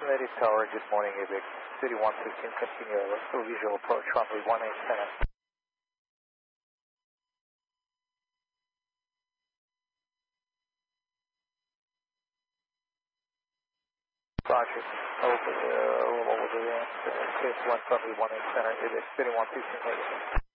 Cincinnati Tower, good morning, ABX City 115, continue visual approach, runway 18 center. Roger, over the case 1 runway 18 center, ABX City 115,